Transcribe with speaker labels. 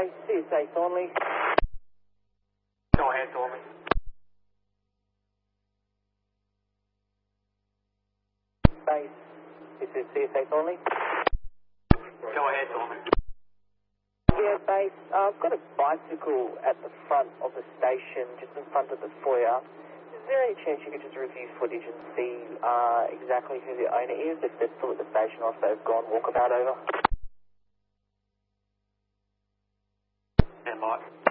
Speaker 1: base, CSA Thornley.
Speaker 2: Go ahead, Thornley.
Speaker 1: Base, this is CSA Thornley.
Speaker 2: Go ahead, Thornley.
Speaker 1: Yeah, base, I've got a bicycle at the front of the station, just in front of the foyer. Is there any chance you could just review footage and see exactly who the owner is, if they're still at the station or if they've gone walkabout over?
Speaker 2: Stand by.